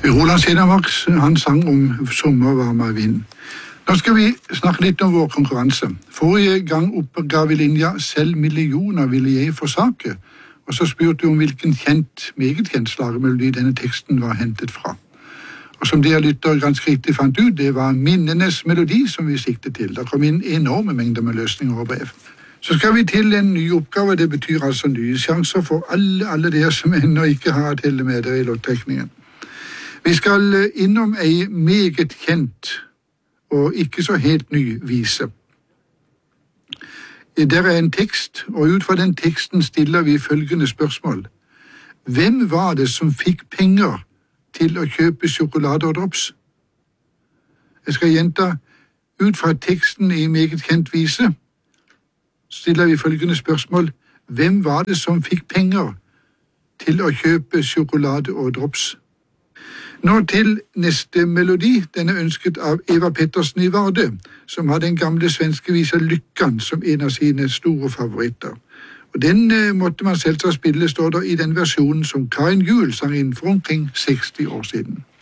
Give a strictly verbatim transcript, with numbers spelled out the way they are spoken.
Roland Cedermark, han sang om sommervarme vind. Nå skal vi snakke litt om vår konkurranse. Forrige gang oppgav vi linja «Selv millioner ville jeg forsake», og så spurte vi om hvilken kjent, meget kjent slagermelodi denne teksten var hentet fra. Og som dere lytter ganske riktig fant ut, det var minnenes melodi som vi siktet til. Det kom inn enorme mengder med løsninger og brev. Så skal vi til en ny oppgave, det betyr altså nye sjanser for alle, alle dere som ennå ikke har telle med dere i lottrekningen. Vi skal innom ei meget kjent og ikke så helt ny vise. Der er en tekst, og ut fra den teksten stiller vi følgende spørsmål. Hvem var det som fikk penger til å kjøpe sjokolade og drops? Jeg skal gjenta, ut fra teksten i meget kjent vise, stiller vi følgende spørsmål. Hvem var det som fikk penger til å kjøpe sjokolade og drops? Nå til neste melodi. Den er ønsket av Eva Pettersen i Varde, som har den gamle svenske visa Lyckan som en av sine store favoritter. Og den eh, måtte man selvsagt spille, står der i den versjonen som Karin Juhl sang inn for omkring seksti år siden.